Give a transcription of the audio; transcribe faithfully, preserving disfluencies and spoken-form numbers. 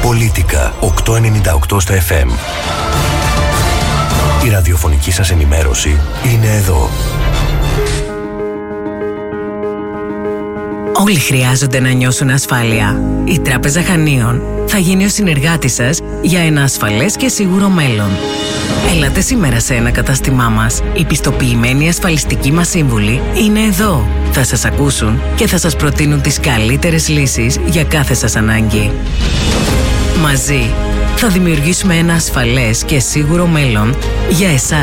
Πολίτικα οκτακόσια ενενήντα οκτώ στα εφ εμ. Η ραδιοφωνική σας ενημέρωση είναι εδώ. Όλοι χρειάζονται να νιώσουν ασφάλεια. Η Τράπεζα Χανίων θα γίνει ο συνεργάτης σας για ένα ασφαλές και σίγουρο μέλλον. Έλατε σήμερα σε ένα κατάστημά μας. Οι πιστοποιημένοι ασφαλιστικοί μας σύμβουλοι είναι εδώ. Θα σας ακούσουν και θα σας προτείνουν τις καλύτερες λύσεις για κάθε σας ανάγκη. Μαζί θα δημιουργήσουμε ένα ασφαλές και σίγουρο μέλλον για εσάς.